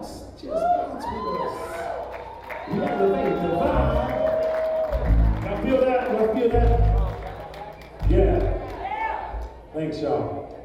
dance. Just dance with us. We elevate the vibe. Y'all feel that? Y'all feel that? Yeah. Thanks, y'all.